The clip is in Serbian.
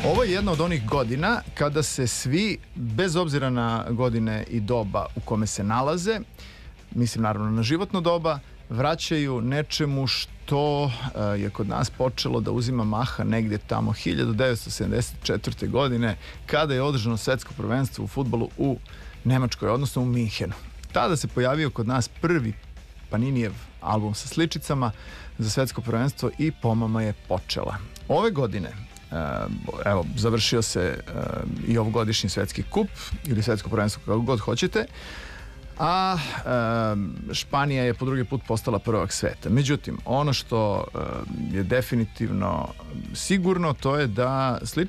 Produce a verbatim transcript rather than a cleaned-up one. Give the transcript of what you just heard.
Ovo je jedna od onih godina kada se svi, bez obzira na godine i doba u kome se nalaze, mislim naravno na životno doba, vraćaju nečemu što uh, je kod nas počelo da uzima maha negdje tamo hiljadu devetsto sedamdeset četvrte. godine, kada je održano svetsko prvenstvo u fudbalu u Nemačkoj, odnosno u Minhenu. Tada se pojavio kod nas prvi Paninijev album sa sličicama za svetsko prvenstvo i pomama je počela. Ove godine, evo, završio se i ovogodišnji svetski kup ili svetsko prvenstvo, kako god hoćete, a Španija je po drugi put postala prvak sveta. Međutim, ono što je definitivno sigurno, to je da slično